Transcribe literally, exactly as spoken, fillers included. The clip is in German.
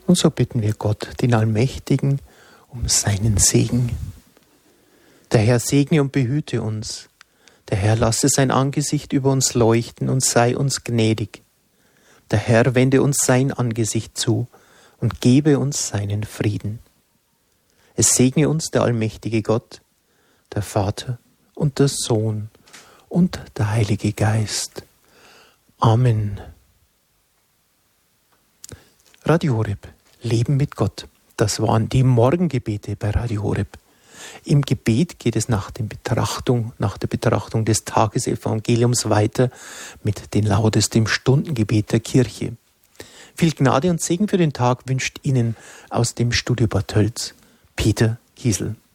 Und so bitten wir Gott, den Allmächtigen, um seinen Segen. Der Herr segne und behüte uns. Der Herr lasse sein Angesicht über uns leuchten und sei uns gnädig. Der Herr wende uns sein Angesicht zu und gebe uns seinen Frieden. Es segne uns der allmächtige Gott, der Vater und der Sohn und der Heilige Geist. Amen. Radio Horeb, Leben mit Gott. Das waren die Morgengebete bei Radio Horeb. Im Gebet geht es nach, den Betrachtung, nach der Betrachtung des Tagesevangeliums weiter mit den lautesten Stundengebet der Kirche. Viel Gnade und Segen für den Tag wünscht Ihnen aus dem Studio Bad Tölz Peter Kiesel.